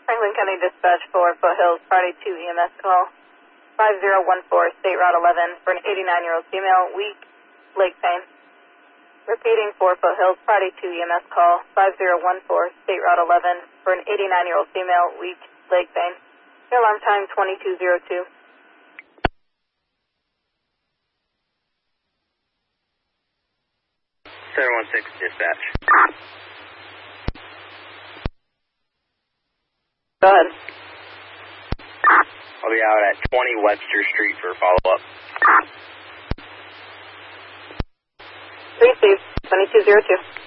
Franklin County Dispatch for Foothills, Friday 2 EMS call. 5014, State Route 11 for an 89-year-old female, weak, leg pain. Repeating for Foothills, Friday 2 EMS call. 5014, State Route 11 for an 89-year-old female, weak, leg pain. Alarm time 2202. 716 dispatch. Go ahead. I'll be out at 20 Webster Street for follow-up. 3 Steve, 2202.